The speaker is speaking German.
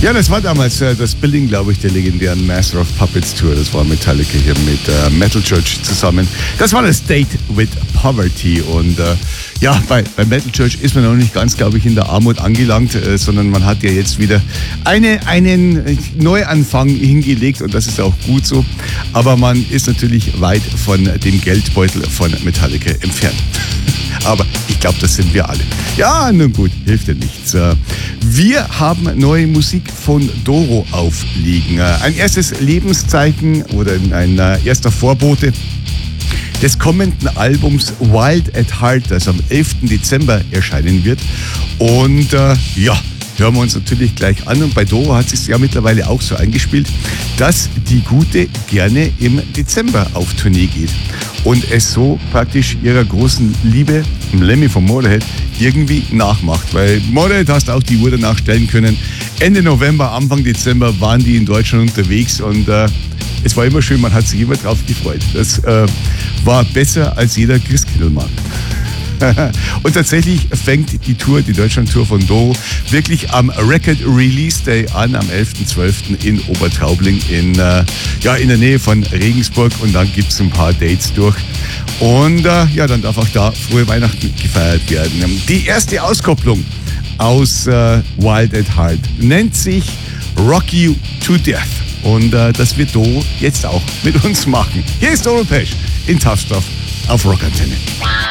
Ja, das war damals das Billing, glaube ich, der legendären Master of Puppets Tour. Das war Metallica hier mit Metal Church zusammen. Das war das Date with Poverty. Und ja, bei Metal Church ist man noch nicht ganz, glaube ich, in der Armut angelangt, sondern man hat ja jetzt wieder einen Neuanfang hingelegt und das ist auch gut so. Aber man ist natürlich weit von dem Geldbeutel von Metallica entfernt. Aber ich glaube, das sind wir alle. Ja, nun gut, hilft ja nichts. Wir haben neue Musik von Doro aufliegen. Ein erstes Lebenszeichen oder ein erster Vorbote des kommenden Albums Wild at Heart, das am 11. Dezember erscheinen wird. Und ja, hören wir uns natürlich gleich an. Und bei Doro hat es sich ja mittlerweile auch so eingespielt, dass die Gute gerne im Dezember auf Tournee geht. Und es so praktisch ihrer großen Liebe, Lemmy von Motorhead, irgendwie nachmacht. Weil Motorhead hast auch die Uhr danach stellen können. Ende November, Anfang Dezember waren die in Deutschland unterwegs und es war immer schön, man hat sich immer drauf gefreut. Das war besser als jeder Christkindlmarkt. Und tatsächlich fängt die Tour, die Deutschland-Tour von Doro, wirklich am Record Release Day an, am 11.12. in Obertraubling in der Nähe von Regensburg. Und dann gibt es ein paar Dates durch. Und ja, dann darf auch da frohe Weihnachten gefeiert werden. Die erste Auskopplung aus Wild at Heart nennt sich Rock You to Death. Und das wird Doro jetzt auch mit uns machen. Hier ist Doro Pesch in Tough Stuff auf Rockantenne.